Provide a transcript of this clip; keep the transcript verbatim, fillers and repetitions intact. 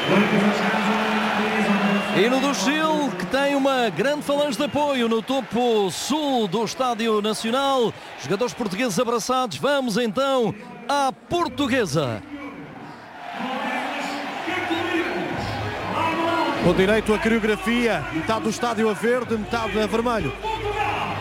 Hino do Chile, que tem uma grande falange de apoio no topo sul do Estádio Nacional. Jogadores portugueses abraçados. Vamos então à portuguesa. Com direito à coreografia, metade do estádio a verde, metade a vermelho.